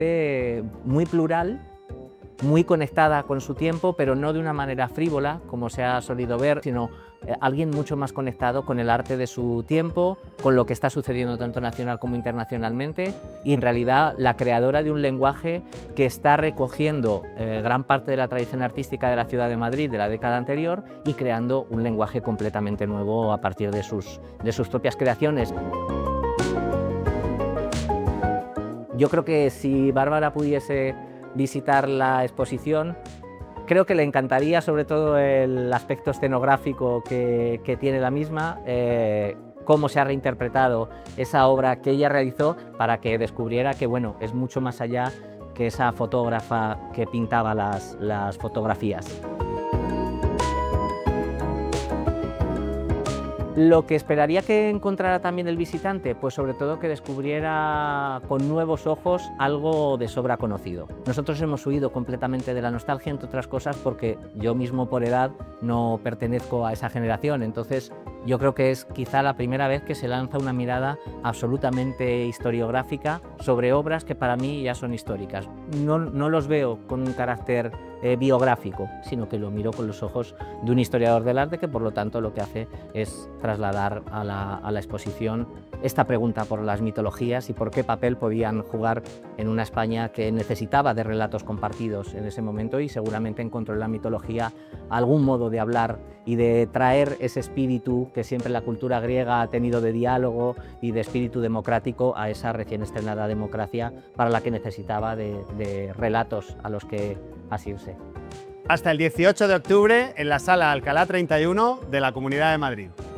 muy plural, muy conectada con su tiempo, pero no de una manera frívola, como se ha solido ver, sino alguien mucho más conectado con el arte de su tiempo, con lo que está sucediendo tanto nacional como internacionalmente, y en realidad la creadora de un lenguaje que está recogiendo gran parte de la tradición artística de la ciudad de Madrid de la década anterior y creando un lenguaje completamente nuevo a partir de sus propias creaciones. Yo creo que si Bárbara pudiese visitar la exposición, creo que le encantaría sobre todo el aspecto escenográfico que tiene la misma, cómo se ha reinterpretado esa obra que ella realizó para que descubriera que bueno, es mucho más allá que esa fotógrafa que pintaba las fotografías. Lo que esperaría que encontrara también el visitante, pues sobre todo que descubriera con nuevos ojos algo de sobra conocido. Nosotros hemos huido completamente de la nostalgia, entre otras cosas porque yo mismo por edad no pertenezco a esa generación, entonces yo creo que es quizá la primera vez que se lanza una mirada absolutamente historiográfica sobre obras que para mí ya son históricas. No los veo con un carácter biográfico, sino que lo miro con los ojos de un historiador del arte que por lo tanto lo que hace es trasladar a la exposición esta pregunta por las mitologías y por qué papel podían jugar en una España que necesitaba de relatos compartidos en ese momento, y seguramente encontró en la mitología algún modo de hablar y de traer ese espíritu que siempre la cultura griega ha tenido de diálogo y de espíritu democrático a esa recién estrenada democracia para la que necesitaba de relatos a los que asirse. Hasta el 18 de octubre en la Sala Alcalá 31 de la Comunidad de Madrid.